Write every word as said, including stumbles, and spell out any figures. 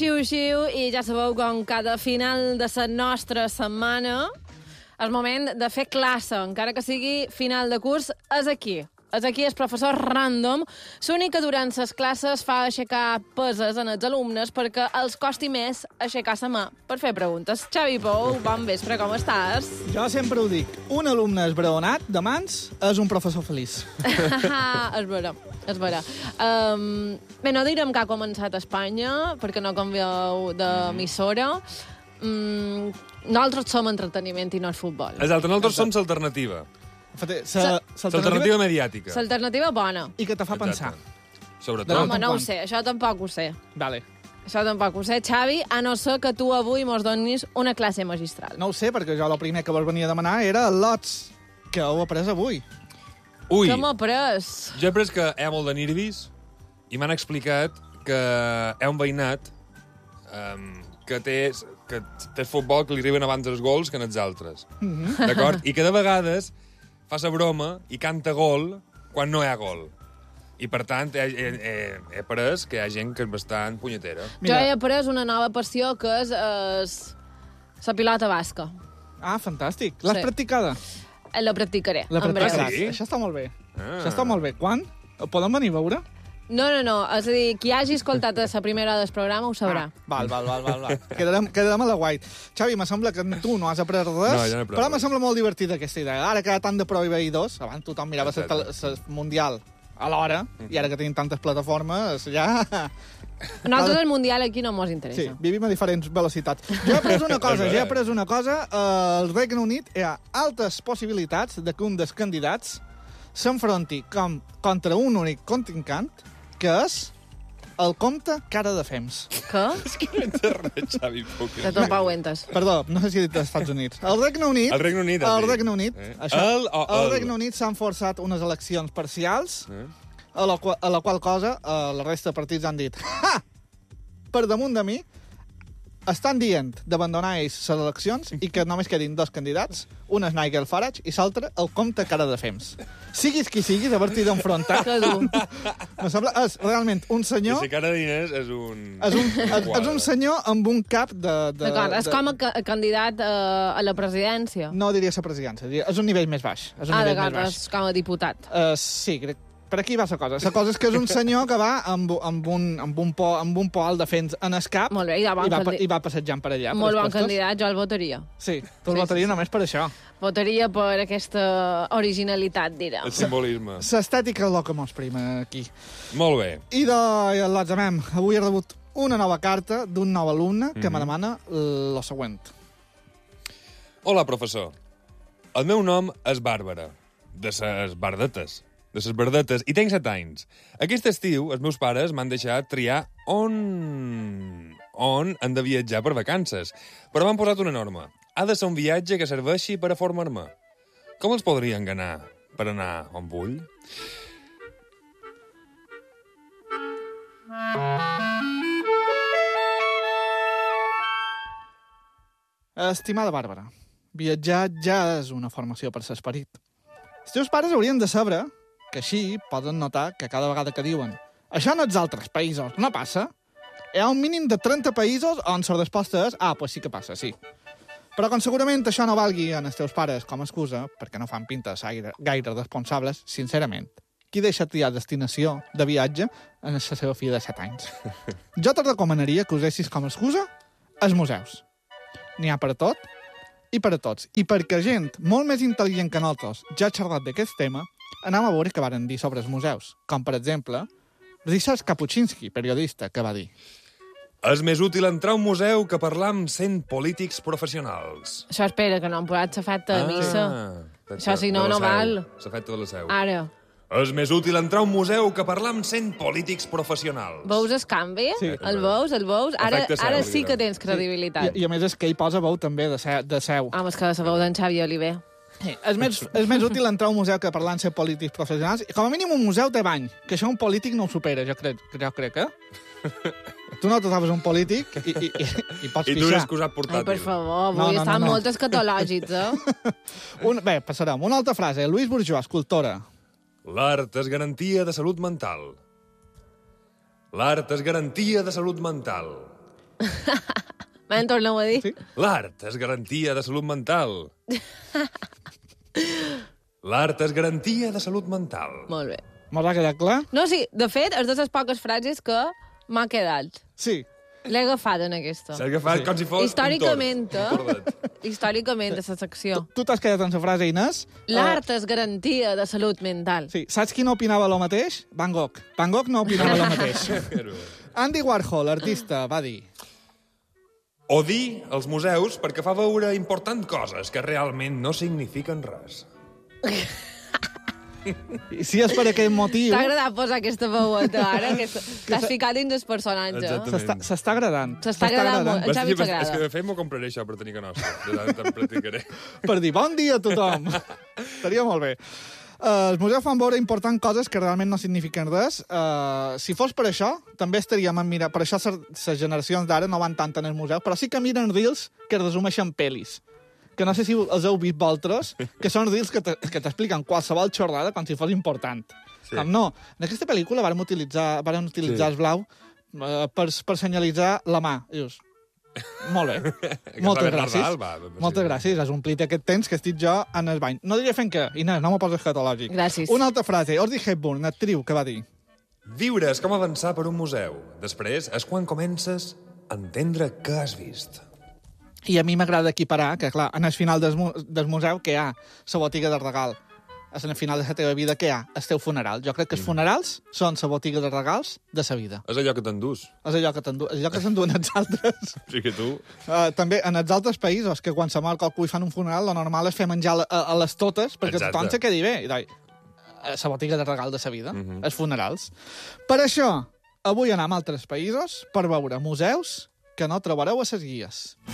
xiu-xiu, i ja sabeu, com cada final de la nostra setmana, el moment de fer classe, encara que sigui final de curs, és aquí. És aquí el professor Random, l'únic que durant les classes fa aixecar peses en els alumnes perquè els costi més aixecar la mà per fer preguntes. Xavi Pou, bon vespre, com estàs? Jo sempre ho dic, un alumne esbraonat de mans és un professor feliç. És vera, és vera. Um, bé, no direm que ha començat a Espanya, perquè no canvieu d'emissora. Mm, nosaltres som entreteniment i no el futbol. Exacte, nosaltres som l'alternativa. L'alternativa mediàtica. L'alternativa bona. I que te fa pensar. Sobretot. No, home, no ho sé, això tampoc ho sé. Vale. Això tampoc ho sé, Xavi, a no ser que tu avui mos donis una classe magistral. No ho sé, perquè jo el primer que vols venir a demanar era el lots, que heu après avui. Ui, que m'ha pres? jo he après que hi ha molt de nervis i m'han explicat que hi ha un veïnat um, que té, que té futbol que li arriben abans els gols que en els altres. Mm -hmm. D'acord? I que de vegades fa la broma i canta gol quan no hi ha gol. I, per tant, he, he, he, he après que hi ha gent que és bastant punyetera. Mira. Jo he après una nova passió, que és, és la pilota basca. Ah, fantàstic. L'has Sí. practicada? La practicaré, La en breu. practicaràs. Sí? Això està molt bé. Ah. Això està molt bé. Quan? Podem venir a veure? No, no, no. És a dir, qui hagi escoltat la primera hora del programa ho sabrà. Ah, val, val, val, val, val. Quedarem, quedarem a la guait. Xavi, me sembla que tu no has après res, No, jo no he après però me res. sembla molt divertida aquesta idea. Ara que hi ha tant de proveïdors, abans tothom mirava el Mundial a l'hora, i ara que tenim tantes plataformes, ja... A nosaltres el Mundial aquí no mos interessa. Sí, vivim a diferents velocitats. Jo he après una cosa, jo he après una cosa. Al Regne Unit hi ha altes possibilitats de que un dels candidats s'enfronti com contra un únic contrincant, que és el comte Cara de Fems. Què? És que no ets res, Xavi. Que tampoc ho entes. Perdó, no sé si he dit dels Estats Units. El Regne Unit... El Regne Unit, El has dit. Regne Unit, Eh? això, El o el el? Regne Unit s'han forçat unes eleccions parcials, Eh? a la, qual, a la qual cosa eh, la resta de partits han dit ha! Per damunt de mi estan dient d'abandonar ells les eleccions i que només quedin dos candidats, un és Nigel Farage i l'altre el comte Cara de Fems. Siguis qui siguis, haver-t'hi d'enfrontar. Que dur. Me sembla, és realment un I senyor... si cara de diners és un... És un, és, és un senyor amb un cap de... de D'acord, és de- com a ca- candidat uh, a la presidència. No diria la presidència, diria, és un nivell més baix. És un Ah, nivell d'acord, més baix. és com a diputat. Uh, sí, crec, per aquí va la cosa. La cosa és que és un senyor que va amb, amb, un, amb, un, po, amb un poal de fens en el cap Molt bé, i, de bon i, va, candi- i va passejant per allà. Molt per bon les costes. candidat, jo el votaria. Sí, tu el Sí, votaries sí, sí. només per això. Votaria per aquesta originalitat, direm. El simbolisme. L'estètica és el que mos prima aquí. Molt bé. I de l'Atzamem, avui he rebut una nova carta d'un nou alumne que mm -hmm. me demana el següent. Hola, professor. El meu nom és Bàrbara, de ses Bardetes. de ses Verdetes, i tinc set anys. Aquest estiu, els meus pares m'han deixat triar on... on han de viatjar per vacances, però m'han posat una norma. Ha de ser un viatge que serveixi per a formar-me. Com els podria enganar per anar on vull? Estimada Bàrbara, viatjar ja és una formació per l'esperit. Els teus pares haurien de saber que així poden notar que cada vegada que diuen això en els altres països no passa, hi ha un mínim de trenta països on la resposta és ah, pues sí que passa, sí. Però com segurament això no valgui en els teus pares com a excusa, perquè no fan pinta gaire, gaire responsables, sincerament, qui deixa triar destinació de viatge en la seva filla de set anys? Jo te recomanaria que usessis com a excusa els museus. N'hi ha per a tot i per a tots. I perquè gent molt més intel·ligent que nosaltres ja ha xerrat d'aquest tema, anem a veure què varen dir sobre els museus. Com, per exemple, Ryszard Kapuscinski, periodista, que va dir: És més útil entrar a un museu que parlar amb cent polítics professionals. Això espera, que no han posat l'efecte de missa. Això, si no, de la no seu. val. L'efecte de la seu. Ara, És més útil entrar a un museu que parlar amb cent polítics professionals. veus el canvi? Sí. El veus, el veus? Ara, Efecte seu, ara sí que diguem. tens credibilitat. I, I a més és que ell posa veu també de, se, de seu. Home, és que la veu d'en Xavi Oliver. Sí. És, més, és més útil entrar a un museu que parlar amb ser polítics professionals. I com a mínim un museu té bany, que això un polític no ho supera, jo crec, jo crec eh? Tu no te trobes un polític i, i, i, i pots I tu pixar. n'has excusat Ai, portàtil. per favor, No, avui no, estan no, no. molt escatològics, eh? Un, bé, passarem. Una altra frase. Luis Bourgeois, escultora. L'art és garantia de salut mental. L'art és garantia de salut mental. Me'n torneu a dir? Sí. L'art és garantia de salut mental. L'art és garantia de salut mental. Molt bé. Mos ha quedat clar? No, sí, de fet, és de les poques frases que m'ha quedat. Sí. L'he agafat en aquesta. S'ha agafat Sí. com si fos Històricament, un tord. Un eh? tordet. Històricament, de la secció. Tu t'has quedat amb la frase, Inés. L'art és garantia de salut mental. Uh, sí. Saps qui no opinava el mateix? Van Gogh. Van Gogh no opinava el mateix. Andy Warhol, artista, va dir... Odi els museus perquè fa veure important coses que realment no signifiquen res. I si és per aquest motiu... T'ha agradat posar aquesta veueta, ara? Aquesta... T'has ficat dins el personatge. Exacte. S'està s'està agradant. S'està agradant molt. En Xavi És s'agrada. que de fet m'ho compraré això per tenir que nostre. De tant en practicaré. Per dir bon dia a tothom. Estaria molt bé. Uh, els museus fan veure important coses que realment no signifiquen res. Uh, si fos per això, també estaríem en mirar... Per això les generacions d'ara no van tant en els museus, però sí que miren reels que resumeixen pel·lis. Que no sé si els heu vist vosaltres, que són reels que t'expliquen qualsevol xorrada com si fos important. Sí. Com no, en aquesta pel·lícula vàrem utilitzar, vàrem utilitzar sí. el blau uh, per, per senyalitzar la mà. I dius, molt bé. Moltes gràcies. Nadal, va, Moltes gràcies. Has omplit aquest temps que estic jo en el bany. No diré fent què, Inés, no m'ho poses escatològic. Gràcies. Una altra frase. Audrey Hepburn, actriu, que va dir... Viure és com avançar per un museu. Després és quan comences a entendre què has vist. I a mi m'agrada equiparar que, clar, en el final del, mu del museu que hi ha la botiga de regal. En el final de la teva vida que hi ha el teu funeral. Jo crec que els funerals són la botiga de regals de la vida. És allò que t'endús. És allò que t'endu- és allò que s'enduen els altres. O sigui que tu... Uh, també en els altres països, que quan se mor qualcú i fan un funeral, lo normal és fer menjar a, a les totes perquè Exacte. tothom se quedi bé. I doi, la botiga de regal de la vida, Mhm. els funerals. Per això, avui anem a altres països per veure museus que no trobareu a les guies.